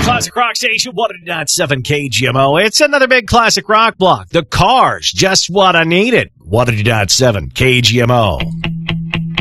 Classic Rock Station, 100.7 KGMO. It's another big classic rock block. The Cars, just what I needed. 100.7 KGMO.